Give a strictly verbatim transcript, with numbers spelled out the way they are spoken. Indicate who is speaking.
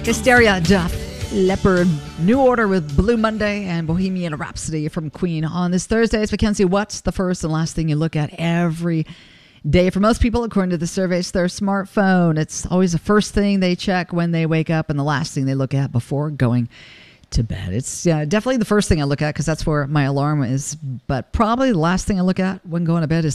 Speaker 1: Hysteria, Def Leppard, New Order with Blue Monday, and Bohemian Rhapsody from Queen on this Thursday. It's Mackenzie. What's the first and last thing you look at every day? For most people, according to the surveys, their smartphone. It's always the first thing they check when they wake up and the last thing they look at before going to bed. It's uh, definitely the first thing I look at because that's where my alarm is. But probably the last thing I look at when going to bed is